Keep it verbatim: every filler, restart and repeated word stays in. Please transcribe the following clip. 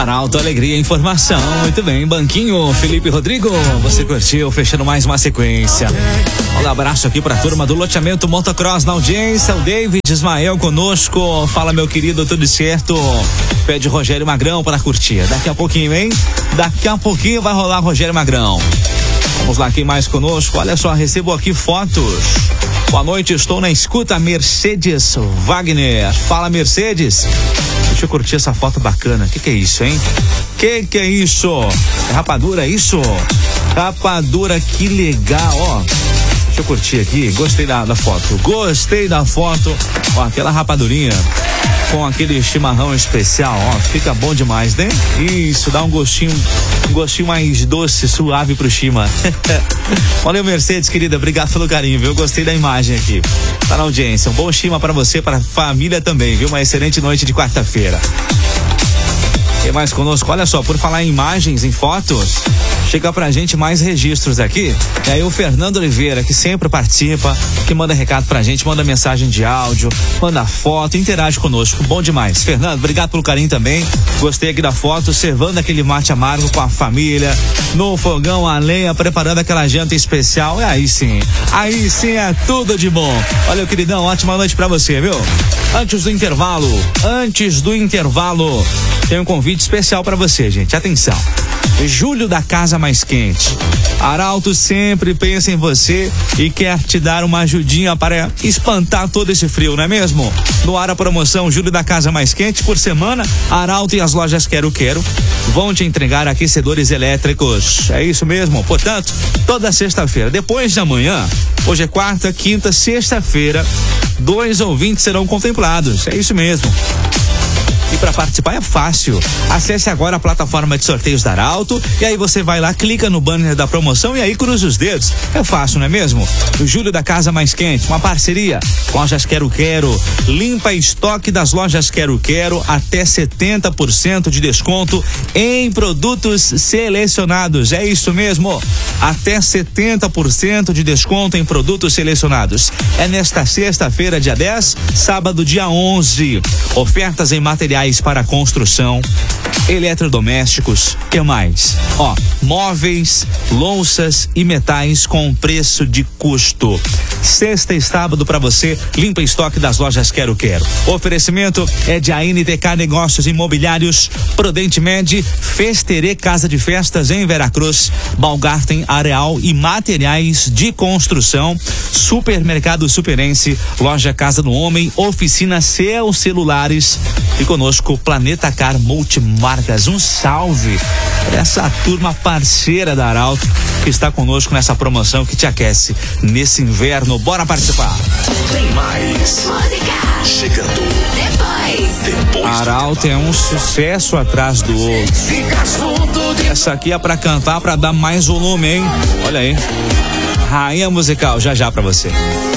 Arauto, alegria, informação, muito bem, Banquinho, Felipe Rodrigo, você curtiu, fechando mais uma sequência. Um abraço aqui pra turma do loteamento Motocross na audiência, o David Ismael conosco, fala meu querido, tudo certo? Pede Rogério Magrão para curtir, daqui a pouquinho, hein? Daqui a pouquinho vai rolar Rogério Magrão. Vamos lá, quem mais conosco? Olha só, recebo aqui fotos. Boa noite, estou na escuta, Mercedes Wagner. Fala, Mercedes. Deixa eu curtir essa foto bacana. Que que é isso, hein? Que que é isso? É rapadura, é isso? Rapadura, que legal, ó. Deixa eu curtir aqui. Gostei da, da foto. Gostei da foto. Ó, aquela rapadurinha com aquele chimarrão especial, ó, fica bom demais, né? Isso, dá um gostinho, um gostinho mais doce, suave pro chima. Valeu, Mercedes, querida, obrigado pelo carinho, viu? Gostei da imagem aqui. Tá na audiência, um bom chima pra você, pra família também, viu? Uma excelente noite de quarta-feira. Quem mais conosco? Olha só, por falar em imagens, em fotos, chega pra gente mais registros aqui. E aí o Fernando Oliveira, que sempre participa, que manda recado pra gente, manda mensagem de áudio, manda foto, interage conosco. Bom demais. Fernando, obrigado pelo carinho também. Gostei aqui da foto, servando aquele mate amargo com a família, no fogão a lenha, preparando aquela janta especial. E aí sim, aí sim é tudo de bom. Olha, queridão, ótima noite pra você, viu? Antes do intervalo, antes do intervalo, tem um convite especial pra você, gente. Atenção. Julho da Casa Mais Quente. Arauto sempre pensa em você e quer te dar uma ajudinha para espantar todo esse frio, não é mesmo? No ar a promoção Julho da Casa Mais Quente, por semana, Arauto e as lojas Quero Quero vão te entregar aquecedores elétricos. É isso mesmo, portanto, toda sexta-feira, depois de amanhã, hoje é quarta, quinta, sexta-feira, dois ouvintes serão contemplados. É isso mesmo. E para participar é fácil. Acesse agora a plataforma de sorteios da Arauto e aí você vai lá, clica no banner da promoção e aí cruza os dedos. É fácil, não é mesmo? O Julho da Casa Mais Quente, uma parceria. Lojas Quero Quero, limpa estoque das lojas Quero Quero, até setenta por cento de desconto em produtos selecionados. É isso mesmo. Até setenta por cento de desconto em produtos selecionados. É nesta sexta-feira, dia dez, sábado, dia onze. Ofertas em materiais para construção, eletrodomésticos, que mais? Ó, móveis, louças e metais com preço de custo. Sexta e sábado para você, limpa estoque das lojas Quero Quero. Oferecimento é de A N T K Negócios Imobiliários, Prudente Med, Festerê Casa de Festas em Veracruz, Balgarten Areal e Materiais de Construção, Supermercado Superense, Loja Casa do Homem, Oficina Seus Celulares e conosco Planeta Car Multimarcas. Um salve para essa turma parceira da Arauto que está conosco nessa promoção que te aquece nesse inverno. Bora participar. Tem mais música chegando depois. Depois Arauto é um sucesso atrás do outro. Essa aqui é pra cantar, pra dar mais volume, hein? Olha aí. Rainha musical, já já pra você.